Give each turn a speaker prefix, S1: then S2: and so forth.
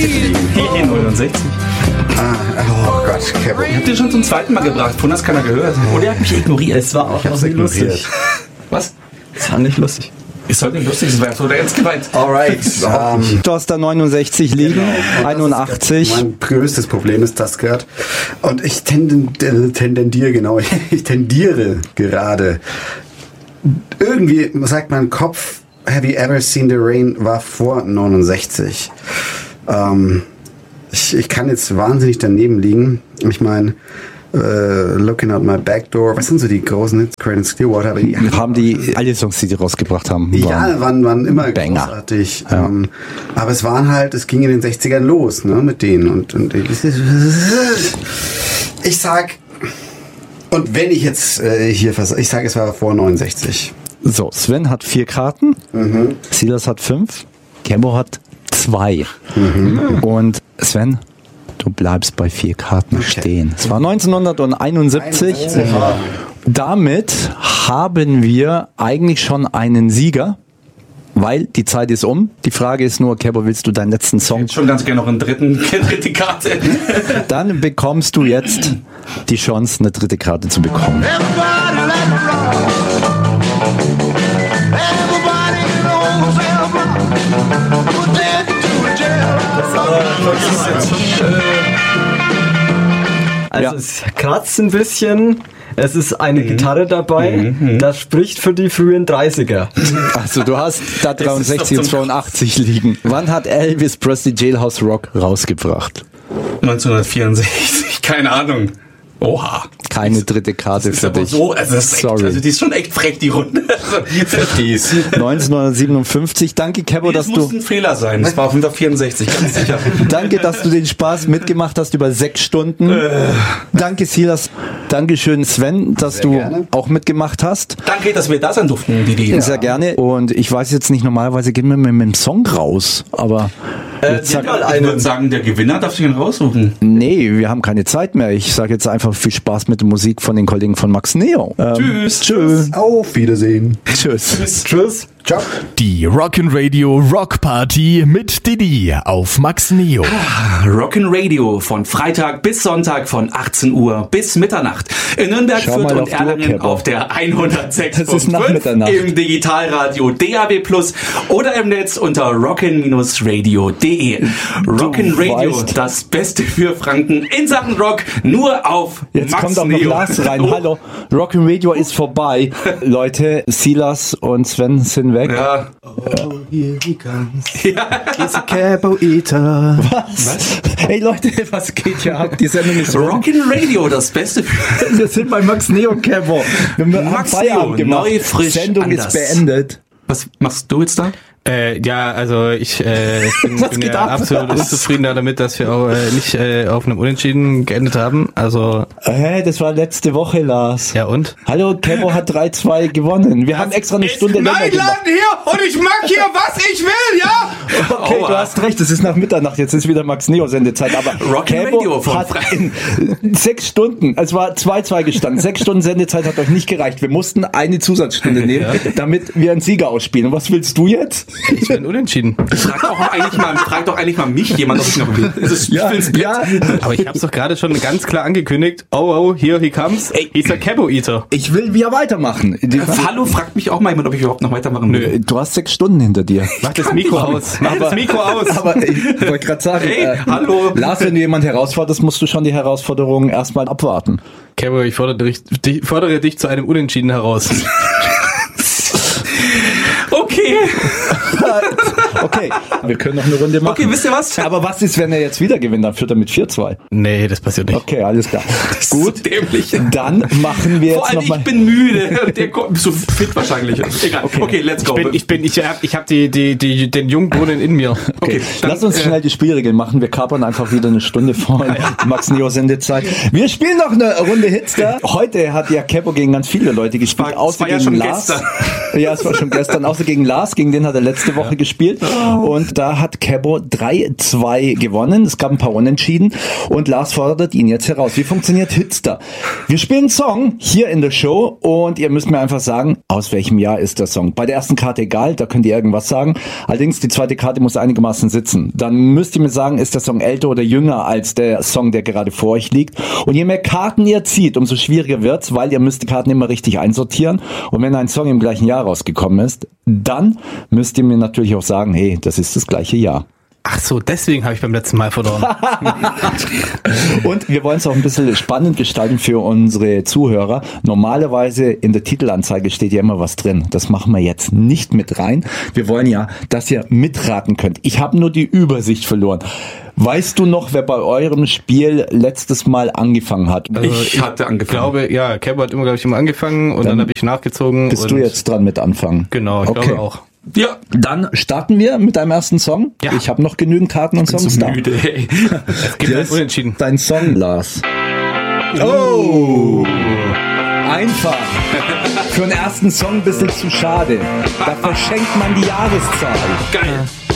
S1: Hier 69.
S2: Oh Gott, Kevin.
S1: Ich hab den schon zum zweiten Mal gebracht. Von das keiner gehört. Oder er hat mich ignoriert.
S3: Es war auch noch nicht lustig.
S1: Was?
S3: Es war nicht lustig.
S1: Ist heute nicht lustig, das war so der ernst gemeint.
S2: Alright.
S4: Du hast da 69 liegen, 81.
S2: Mein größtes Problem ist das gerade. Und ich tendiere gerade. Irgendwie sagt mein Kopf, Have You Ever Seen the Rain war vor 69. Ich kann jetzt wahnsinnig daneben liegen. Ich meine, Looking Out My Back Door, was sind so die großen Hits? Creedence Clearwater, aber die
S4: haben die alle Songs, die rausgebracht haben.
S2: Waren immer
S4: Banger.
S2: Großartig. Ja. Aber es ging in den 60ern los, ne, mit denen. Und ich sag, und wenn ich jetzt ich sage, es war vor 69.
S4: So, Sven hat 4 Karten, Silas hat 5, Kembo hat 2. Und Sven, du bleibst bei 4 Karten stehen. Es war 1971. Damit haben wir eigentlich schon einen Sieger, weil die Zeit ist um. Die Frage ist nur, Kembo, willst du deinen letzten Song?
S1: Ich schon ganz gerne noch eine dritte Karte.
S4: Dann bekommst du jetzt die Chance, eine dritte Karte zu bekommen.
S3: Also es kratzt ein bisschen, es ist eine Gitarre dabei, das spricht für die frühen 30er.
S4: Also du hast da 63 und 82 liegen. Wann hat Elvis Presley Jailhouse Rock rausgebracht?
S1: 1964, keine Ahnung. Oha.
S4: Keine dritte Karte für dich.
S1: So, also die ist schon echt frech, die Runde.
S4: 1957. Danke, Kembo, dass
S1: das
S4: du...
S1: muss ein Fehler sein. Das war auf 164, ganz sicher.
S4: Danke, dass du den Spaß mitgemacht hast über 6 Stunden. Danke, Silas. Dankeschön, Sven, dass
S2: Sehr
S4: du
S2: gerne.
S4: auch mitgemacht hast.
S1: Danke, dass wir da sein durften, Didi.
S4: Sehr gerne. Und ich weiß jetzt nicht, normalerweise gehen wir mit dem Song raus, aber...
S1: Ich würde sagen, der Gewinner darf sich ihn raussuchen.
S4: Nee, wir haben keine Zeit mehr. Ich sage jetzt einfach viel Spaß mit der Musik von den Kollegen von Max Neo. Tschüss.
S2: Auf Wiedersehen.
S4: Tschüss.
S3: Tschüss.
S2: Ciao.
S5: Die Rock'n'Radio Rock Party mit Didi auf Max Neo.
S1: Rock'n'Radio von Freitag bis Sonntag von 18 Uhr bis Mitternacht. In Nürnberg,
S4: Schau
S1: Fürth
S4: mal
S1: und
S4: auf die Uhr,
S1: Erlangen
S4: Kembo.
S1: auf der 106.5
S4: Das ist nach Mitternacht.
S1: im Digitalradio DAB+ oder im Netz unter rockin-radio.de. Rock'n'Radio,
S4: weißt.
S1: das Beste für Franken in Sachen Rock, nur auf
S4: Jetzt
S1: Max
S4: kommt auch noch
S1: Neo.
S4: Lars rein. Hallo, Rock'n'Radio ist vorbei. Leute, Silas und Sven sind weg.
S1: Ja.
S2: Oh, here he comes.
S3: He's a Cabo Eater.
S4: Was? Hey Leute, was geht hier ab? Die Sendung ist
S1: Rock'n'Radio, das Beste für...
S4: Wir sind bei Max Neo Cabo. Wir haben
S1: Max
S4: Feierabend
S1: Neo,
S4: gemacht.
S1: neu, frisch,
S4: Sendung
S1: anders.
S4: ist beendet.
S1: Was machst du jetzt da?
S6: Ja, also ich bin
S4: geht
S6: ja
S4: ab?
S6: absolut unzufrieden damit, dass wir auch nicht auf einem Unentschieden geendet haben. Also
S4: Das war letzte Woche, Lars.
S6: ja und?
S4: Hallo, Cabo hat 3-2 gewonnen. Wir haben extra eine Stunde länger gemacht.
S1: hier und ich mag hier, was ich will, ja?
S4: Okay, du hast recht, es ist nach Mitternacht, jetzt ist wieder Max Neo Sendezeit, aber
S1: Rock'n'Radio
S4: Cabo
S1: von
S4: hat in 6 Stunden, es war 2-2 gestanden, 6 Stunden Sendezeit hat euch nicht gereicht. Wir mussten eine Zusatzstunde nehmen, damit wir einen Sieger ausspielen. Und was willst du jetzt?
S6: Ich bin unentschieden.
S1: Frag doch eigentlich mal mich jemand, ob ich noch will. Das ist Spiel's Bett.
S4: Ja,
S6: Aber ich hab's doch gerade schon ganz klar angekündigt. Oh, here he comes. He's a Cabo Eater.
S4: ich will wieder weitermachen.
S1: Hallo, fragt mich auch mal jemand, ob ich überhaupt noch weitermachen will.
S4: Du hast 6 Stunden hinter dir.
S6: Mach das Mikro aus. Mach das Mikro aus.
S4: Aber ich wollte gerade sagen,
S1: Hey, hallo.
S4: Lars, wenn du jemand herausforderst, musst du schon die Herausforderung erstmal abwarten.
S6: Cabo, ich fordere dich zu einem Unentschieden heraus.
S1: Okay.
S4: Okay, wir können noch eine Runde machen.
S1: Okay, wisst ihr was?
S4: Aber was ist, wenn er jetzt wieder gewinnt? Dann führt er mit 4-2.
S6: Nee, das passiert nicht.
S4: Okay, alles klar.
S1: Gut. So dämlich.
S4: Dann machen wir
S1: Vor
S4: jetzt
S1: allem,
S4: nochmal...
S1: ich bin müde. Der kommt so fit wahrscheinlich. Egal. Okay, let's go.
S6: Ich hab den Jungbrunnen in mir.
S1: Okay, dann,
S4: Lass uns schnell die Spielregeln machen. Wir kapern einfach wieder eine Stunde vor Max Neo Sendezeit. Wir spielen noch eine Runde Hits da. Heute hat ja Cabo gegen ganz viele Leute gespielt, außer
S1: war ja
S4: gegen
S1: schon
S4: Lars.
S1: gestern.
S4: Ja, es war schon gestern. Außer gegen Lars, gegen den hat er letzte Woche gespielt. Und da hat Kebo 3-2 gewonnen. Es gab ein paar Unentschieden. Und Lars fordert ihn jetzt heraus. Wie funktioniert Hitster? Wir spielen einen Song hier in der Show und ihr müsst mir einfach sagen, aus welchem Jahr ist der Song. Bei der ersten Karte egal, da könnt ihr irgendwas sagen. Allerdings, die zweite Karte muss einigermaßen sitzen. Dann müsst ihr mir sagen, ist der Song älter oder jünger als der Song, der gerade vor euch liegt. Und je mehr Karten ihr zieht, umso schwieriger wird's, weil ihr müsst die Karten immer richtig einsortieren. Und wenn ein Song im gleichen Jahr rausgekommen ist, dann müsst ihr mir natürlich auch sagen, hey, das ist das gleiche Jahr.
S6: Ach so, deswegen habe ich beim letzten Mal verloren.
S4: Und wir wollen es auch ein bisschen spannend gestalten für unsere Zuhörer. Normalerweise in der Titelanzeige steht ja immer was drin. Das machen wir jetzt nicht mit rein. Wir wollen ja, dass ihr mitraten könnt. Ich habe nur die Übersicht verloren. Weißt du noch, wer bei eurem Spiel letztes Mal angefangen hat?
S1: Ich hatte angefangen.
S6: Ich glaube, ja, Kebo hat immer angefangen und dann habe ich nachgezogen.
S4: Bist du jetzt dran mit anfangen?
S6: Genau, ich glaube auch.
S1: Ja.
S4: Dann starten wir mit deinem ersten Song.
S6: Ja.
S4: Ich habe noch genügend Karten und Songs da.
S1: Müde, ey.
S6: Es gibt ein Unentschieden.
S4: Dein Song, Lars. Oh! Einfach. Für den ersten Song ein bisschen zu schade. Da verschenkt man die Jahreszahl.
S1: Geil.